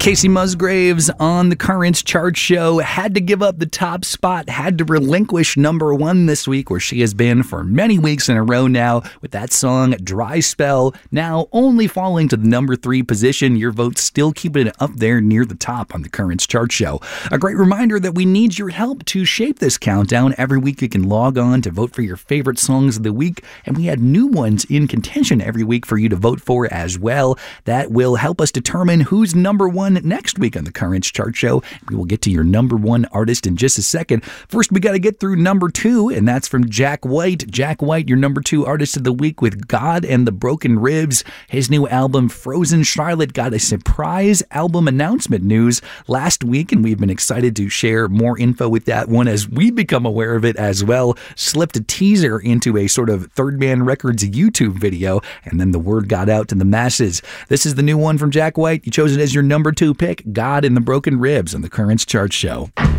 Casey Musgraves on the Currents chart show had to give up the top spot, had to relinquish number one this week, where she has been for many weeks in a row now with that song Dry Spell, now only falling to the number 3 position. Your vote's still keeping it up there near the top on the Currents chart show. A great reminder that we need your help to shape this countdown. Every week you can log on to vote for your favorite songs of the week, and we have new ones in contention every week for you to vote for as well. That will help us determine who's number one next week on the Currents chart show. We will get to your number one artist in just a second. First, we got to get through number 2, and that's from Jack White. Jack White, your number 2 artist of the week with God and the Broken Ribs. His new album, Frozen Charlotte, got a surprise album announcement news last week, and we've been excited to share more info with that one as we become aware of it as well. Slipped a teaser into a sort of Third Man Records YouTube video, and then the word got out to the masses. This is the new one from Jack White. You chose it as your number 2 pick, God and the Broken Ribs on the Currents chart show.